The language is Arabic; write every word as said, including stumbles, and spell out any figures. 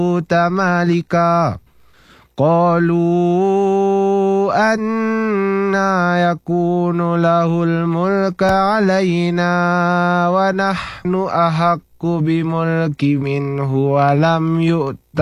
مالكا قالوا أنى يكون له الملك علينا ونحن أحق بملك منه ولم يؤت